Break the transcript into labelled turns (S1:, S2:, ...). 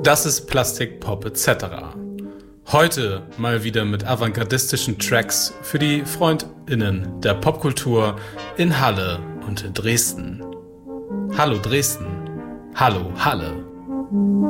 S1: Das ist Plastik, Pop etc. Heute mal wieder mit avantgardistischen Tracks für die FreundInnen der Popkultur in Halle und Dresden. Hallo Dresden. Hallo Halle.